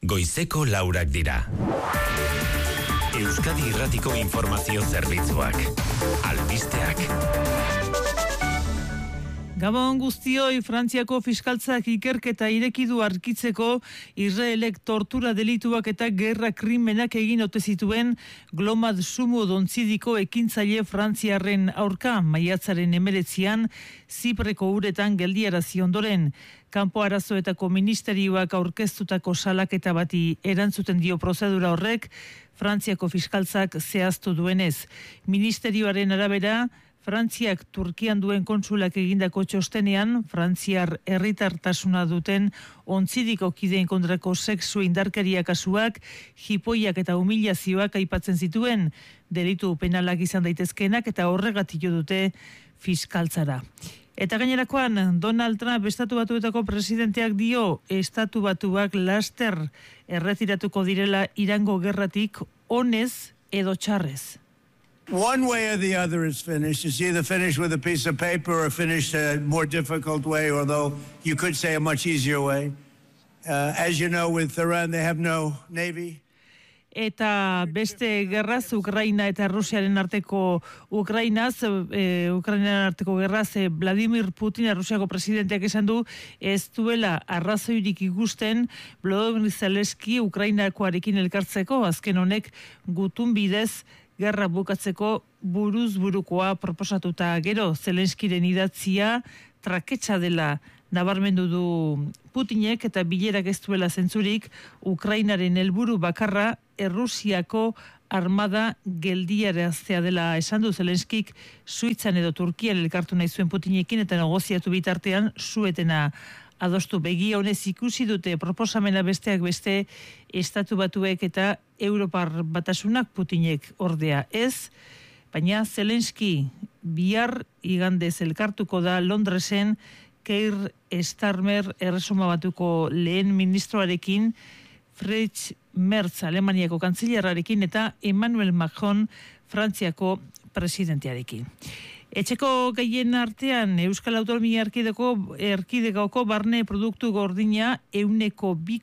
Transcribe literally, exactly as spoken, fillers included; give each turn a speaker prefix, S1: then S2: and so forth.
S1: goizeko laurak dira. Euskadi Irratiko Informazio Zerbitzuak. Albisteak.
S2: Gabon guztioi, Frantziako fiskaltzak ikerketa irekidu arkitzeko Israelek tortura delituak eta gerra krimenak egin ote zituen Glomad Sumu Dontzidiko ekintzaile frantziarren aurka maiatzaren emeretzian Zipreko uretan geldiarazi ondoren. Kanpo arazoetako ministerioak aurkeztutako salaketa bati erantzuten dio prozedura horrek Frantziako fiskaltzak zehaztu duenez. Ministerioaren arabera, Frantziak Turkian duen kontsulak egindako txostenean, Frantziar herritartasuna duten ontzidiko kideen kontrako sexu indarkeria kasuak, jipoiak eta humilazioak aipatzen zituen, delitu penalak izan daitezkenak eta horregatik jo dute fiskaltzara. Eta gainerakoan, Donald Trump estatu batuetako presidenteak dio, estatu batuak laster erretiratuko direla Irango gerratik onez edo txarrez.
S3: One way or the other is finished. It's either finished with a piece of paper or finished a more difficult way, although you could say a much easier way. Uh, as you know, with Iran, they have no navy.
S2: Eta beste gerraz, Ukraina eta Rusiaren arteko Ukrainaz, e, Ukrainaren arteko gerraz, e, Vladimir Putin, Rusiako presidenteak esan du, ez duela arrazoirik ikusten Volodymyr Zelensky Ukrainakoarekin elkartzeko, azken honek gutun bidez gerra bukatzeko buruz burukoa proposatuta gero Zelenskiren idatzia traketsa dela nabarmendu du Putinek eta bilerak ez duela zentzurik Ukrainaren helburu bakarra Errusiako armada geldiaraztea dela esan du Zelenskik Suitzan edo Turkian elkartu nahi zuen Putinekin eta negoziatu bitartean suetena adostu. Begi honez ikusi dute proposamena besteak beste estatu batuek eta Europar batasunak Putinek ordea ez, baina Zelensky bihar igandez elkartuko da Londresen Keir Starmer erresuma batuko lehen ministroarekin, Friedrich Merz Alemaniako kantzilerarekin eta Emmanuel Macron Frantziako presidentearekin. Etxeko gehien artean Euskal Autonomia Erkidegoko, Erkidegoko barne produktu gordina ehuneko bi